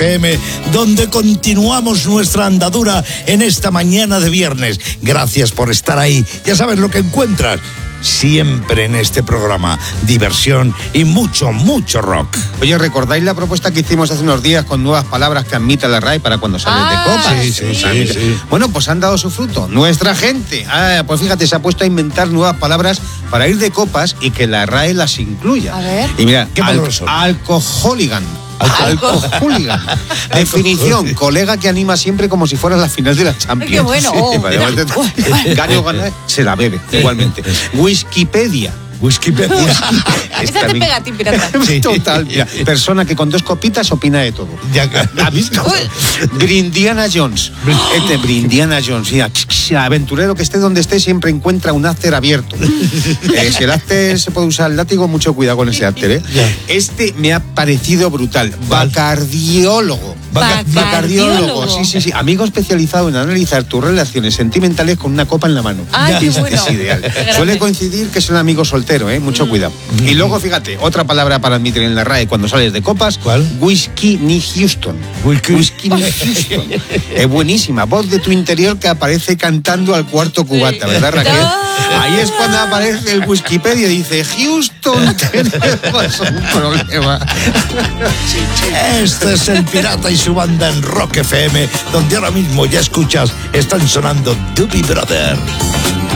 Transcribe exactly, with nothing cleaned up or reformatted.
F M, donde continuamos nuestra andadura en esta mañana de viernes. Gracias por estar ahí. Ya sabes lo que encuentras siempre en este programa: diversión y mucho, mucho rock. Oye, ¿recordáis la propuesta que hicimos hace unos días con nuevas palabras que admita la R A E para cuando sales ah, de copas? Sí, sí, sí, sí, sí. Bueno, pues han dado su fruto. Nuestra gente, ah, pues fíjate, se ha puesto a inventar nuevas palabras para ir de copas y que la R A E las incluya. A ver. Y mira, ¿qué palabras son? Alcoholigan. Alcoholigan. Definición: colega que anima siempre como si fuera la final de la Champions. Qué bueno. Oh, Gane o gane, se la bebe, igualmente. Wikipedia. Wikipedia. Esa te pega a ti, pirata. Sí. Total. Mira, persona que con dos copitas opina de todo. Ya, ¿Has visto? Brindiana Jones. Este Brindiana Jones. Mira, aventurero que esté donde esté siempre encuentra un after abierto. Eh, si el after se puede usar el látigo, mucho cuidado con ese after, ¿eh? Este me ha parecido brutal. Bacardiólogo. Baca- Bacardiólogo. Sí, sí, sí. Amigo especializado en analizar tus relaciones sentimentales con una copa en la mano. Ay, qué es, bueno. es ideal. Suele coincidir que es un amigo soltero, ¿eh? Mucho cuidado. Mm. Y luego, fíjate, otra palabra para admitir en la R A E cuando sales de copas. ¿Cuál? Whisky ni Houston. Whisky. Whisky ni Houston. Es buenísima. Voz de tu interior que aparece cantando al cuarto cubata, ¿verdad, Raquel? Ahí es cuando aparece el Wikipedia y dice: Houston, tenemos un problema. Este es el Pirata y su banda en Rock F M, donde ahora mismo ya escuchas, están sonando Doobie Brother.